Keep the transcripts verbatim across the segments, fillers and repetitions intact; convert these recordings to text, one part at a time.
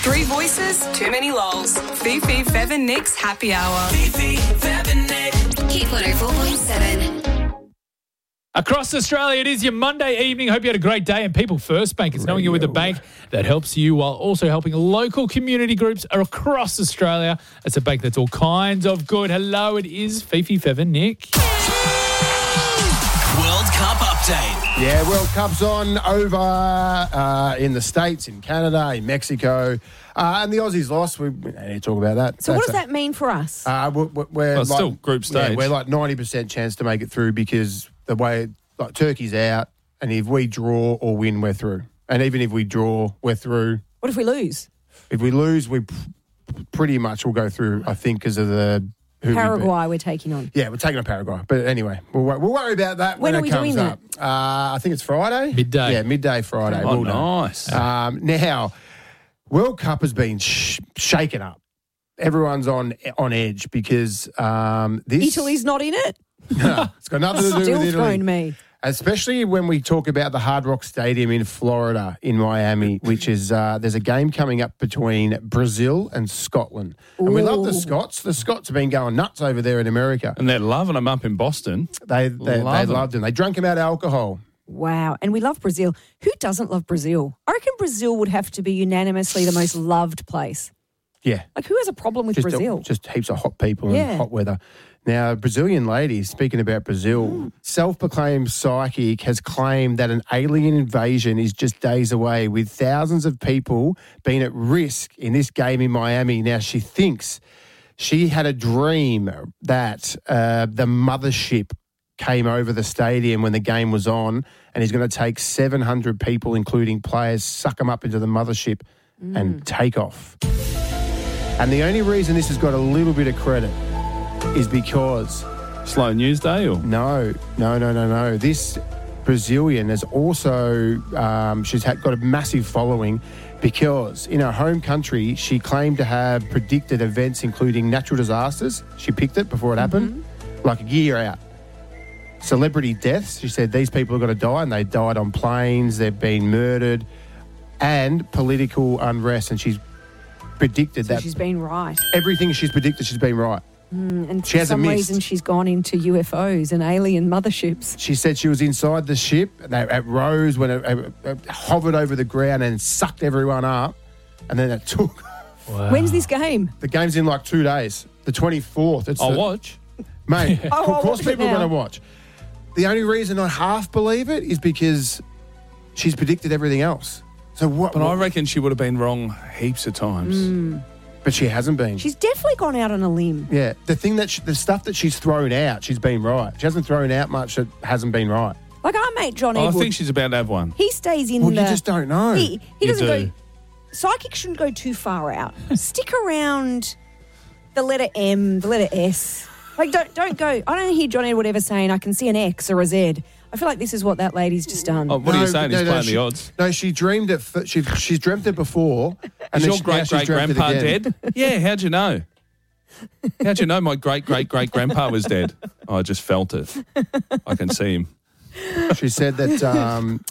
Three voices, too many lols. Fifi, Fev and Nick's Happy Hour. Fifi, Fev and Nick. Hit one oh four point seven. Across Australia, it is your Monday evening. Hope you had a great day. And People First Bank is knowing you with a bank that helps you while also helping local community groups across Australia. It's a bank that's all kinds of good. Hello, it is Fifi, Fev and Nick. World Cup update. Yeah, World Cup's on over uh, in the States, in Canada, in Mexico. Uh, and the Aussies lost. We, we don't need to talk about that. So That's what does a, that mean for us? Uh, we're we're Well, it's like, still group stage. Yeah, we're like ninety percent chance to make it through because the way like Turkey's out, and if we draw or win, we're through. And even if we draw, we're through. What if we lose? If we lose, we p- pretty much will go through, I think, because of the... Who we beat. Paraguay we're taking on. Yeah, we're taking on Paraguay. But anyway, we'll, we'll worry about that when, When are it we comes doing up. Uh, I think it's Friday. Midday. Yeah, midday Friday. Oh, We'll know. nice. Um, now, World Cup has been sh- shaken up. Everyone's on on edge because um, this... Italy's not in it? No, it's got nothing to do Still with Italy. thrown me. Especially when we talk about the Hard Rock Stadium in Florida, in Miami, which is, uh, there's a game coming up between Brazil and Scotland. And we love the Ooh. Scots. The Scots have been going nuts over there in America. And they're loving them up in Boston. They they, Love they 'em. loved them. They drank them out of alcohol. Wow. And we love Brazil. Who doesn't love Brazil? I reckon Brazil would have to be unanimously the most loved place. Yeah. Like, who has a problem with Just, Brazil? just heaps of hot people and Yeah. hot weather. Now, Brazilian lady, speaking about Brazil, Mm. self-proclaimed psychic has claimed that an alien invasion is just days away, with thousands of people being at risk in this game in Miami. Now, she thinks she had a dream that uh, the mothership came over the stadium when the game was on, and he's going to take seven hundred people, including players, suck them up into the mothership Mm. and take off. And the only reason this has got a little bit of credit is because... Slow news day or? No, no, no, no, no. This Brazilian has also... Um, she's had, got a massive following because in her home country, she claimed to have predicted events including natural disasters. She picked it before it happened, like a year out. Celebrity deaths. She said these people are going to die, and they died on planes. They've been murdered. And political unrest. And she's predicted So that she's been right. everything she's predicted, she's been right. And She for hasn't some missed. reason, she's gone into U F Os and alien motherships. She said she was inside the ship. They, it rose when it, it, it hovered over the ground and sucked everyone up. And then it took. Wow. When's this game? The game's in like two days. The twenty-fourth. It's I'll the, watch. Mate, Oh, I'll of course watch it people are now. going to watch. The only reason I half believe it is because she's predicted everything else. So what? But I what- reckon she would have been wrong heaps of times. but she hasn't been. She's definitely gone out on a limb. yeah, the thing that she, the stuff that she's thrown out, she's been right. She hasn't thrown out much that hasn't been right. Like our mate John Oh, I Edward. think she's about to have one. He stays in Well, the... you just don't know. He, he You doesn't do. go... Psychics shouldn't go too far out. Stick around the letter M, the letter S. Like, don't don't go... I don't hear John Edward ever saying, I can see an X or a Z. I feel like this is what that lady's just done. Oh, what are you saying? no, He's no, playing she- the odds. No, she dreamed it. f- She she's dreamt it before. And Is then your she- now great she's great dreamt it grandpa again. dead? Yeah, how'd you know? How'd you know my great great great grandpa was dead? Oh, I just felt it. I can see him. She said that um,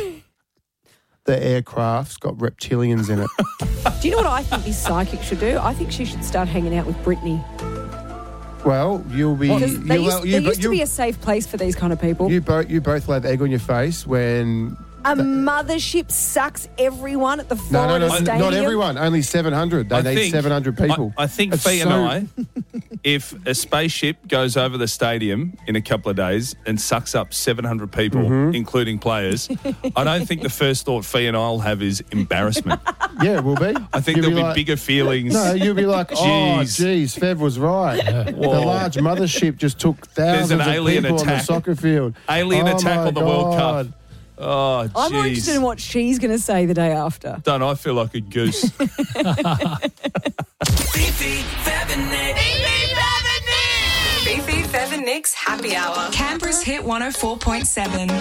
the aircraft's got reptilians in it. Do you know what I think this psychic should do? I think she should start hanging out with Britney. Well, you'll be. Because you'll, there used, you, there bo- used to you, be a safe place for these kind of people. you, both you both will have egg on your face when. a mothership sucks everyone at the No, Florida no, no, Stadium. not everyone. Only seven hundred. They I need think- seven hundred people. I, I think It's Fee and so- I, if a spaceship goes over the stadium in a couple of days and sucks up seven hundred people, Mm-hmm. including players, I don't think the first thought Fee and I'll have is embarrassment. Yeah, will be. I think You'll there'll be like- bigger feelings. No, you'll be like, oh, Jeez. geez, Fev was right. The Whoa. large mothership just took thousands an of alien people on the attack. soccer field. Alien Oh, attack my on the World Cup. God. Oh, jeez. I'm more interested in what she's going to say the day after. Don't I feel like a goose? Fifi, Fev and Nick. Fifi, Fev and Nick's Happy Hour. Canberra's Hit one oh four point seven.